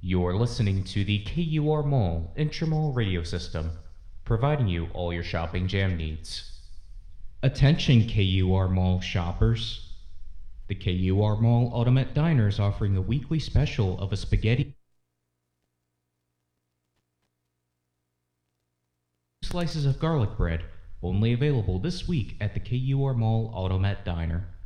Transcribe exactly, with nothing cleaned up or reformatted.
You're listening to the K U R Mall Intramall radio system, providing you all your shopping jam needs. Attention K U R Mall shoppers. The K U R Mall Automat Diner is offering a weekly special of a spaghetti slices of garlic bread, only available this week at the K U R Mall Automat Diner.